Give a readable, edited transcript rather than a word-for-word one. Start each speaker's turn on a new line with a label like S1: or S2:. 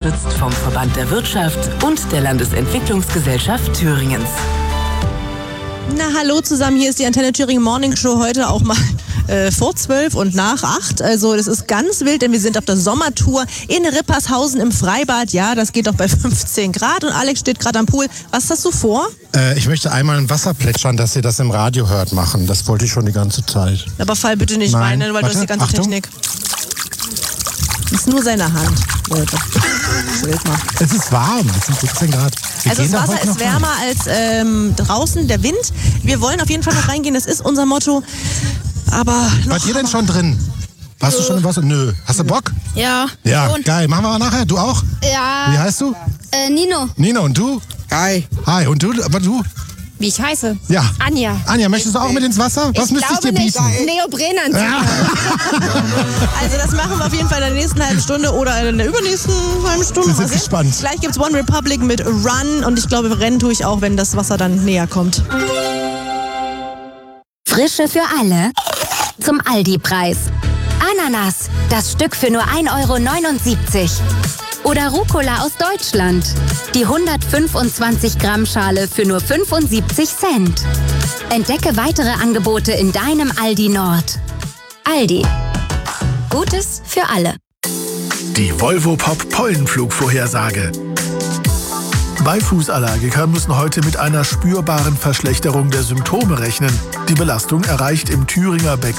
S1: unterstützt vom Verband der Wirtschaft und der Landesentwicklungsgesellschaft Thüringens.
S2: Na, hallo zusammen, hier ist die Antenne Thüringen Morning Show, heute auch mal vor 12 und nach 8. Also das ist ganz wild, denn wir sind auf der Sommertour in Rippershausen im Freibad. Ja, das geht doch bei 15 Grad und Alex steht gerade am Pool. Was hast du vor?
S3: Ich möchte einmal ein Wasserplätschern, dass ihr das im Radio hört, machen. Das wollte ich schon die ganze Zeit.
S2: Aber fall bitte nicht rein, weil du hast die ganze
S3: Achtung.
S2: Technik. Das ist nur seine Hand, Leute.
S3: Es ist warm, es sind 17 Grad.
S2: Also das Wasser ist wärmer als draußen, der Wind. Wir wollen auf jeden Fall noch reingehen, das ist unser Motto. Aber
S3: Wart ihr denn schon drin? Warst du schon im Wasser? Nö. Hast du Bock?
S4: Ja.
S3: Ja,
S4: Und?
S3: geil. Machen wir mal nachher. Du auch?
S4: Ja.
S3: Wie heißt du?
S4: Nino.
S3: Nino, und du?
S5: Hi.
S3: Hi, und du? Aber du?
S4: Wie ich heiße?
S3: Ja.
S4: Anja.
S3: Anja, möchtest du auch mit ins Wasser? Was müsste ich dir bieten?
S4: Neoprenanzug.
S3: Ja.
S2: Also das machen wir auf jeden Fall in der nächsten halben Stunde oder in der übernächsten halben Stunde.
S3: Wir sind
S2: Mal sehen.
S3: gespannt.
S2: Gleich gibt's One Republic mit Run und ich glaube, rennen tue ich auch, wenn das Wasser dann näher kommt.
S6: Frische für alle zum Aldi-Preis. Ananas, das Stück für nur 1,79 €. Oder Rucola aus Deutschland. Die 125 Gramm Schale für nur 75 Cent. Entdecke weitere Angebote in deinem Aldi Nord. Aldi. Gutes für alle.
S7: Die Volvo Pop Pollenflugvorhersage. Beifußallergiker müssen heute mit einer spürbaren Verschlechterung der Symptome rechnen. Die Belastung erreicht im Thüringer Beck